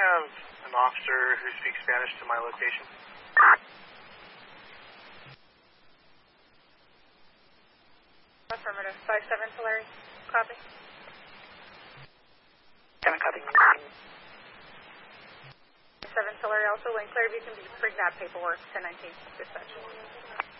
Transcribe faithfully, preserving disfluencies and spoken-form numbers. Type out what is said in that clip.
have an officer who speaks Spanish to my location? Affirmative. five seven Tulare. Copy. seven copy. seven Tulare also, when clear, you can bring that paperwork, ten nineteen, dispatch.